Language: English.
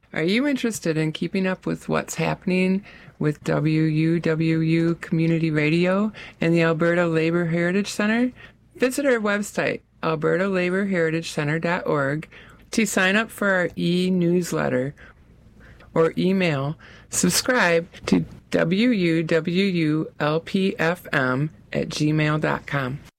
Are you interested in keeping up with what's happening with WUWU Community Radio and the Alberta Labour Heritage Centre? Visit our website, albertalabourheritagecenter.org, to sign up for our e-newsletter or email subscribe to WUWULPFM@gmail.com.